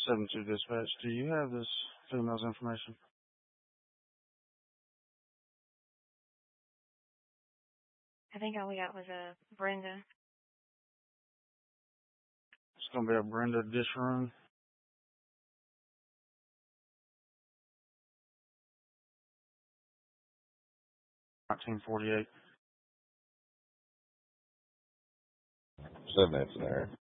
7-2 dispatch. Do you have this female's information? I think all we got was Brenda. It's going to be a Brenda Disharoon. $19.48. 7 minutes in there.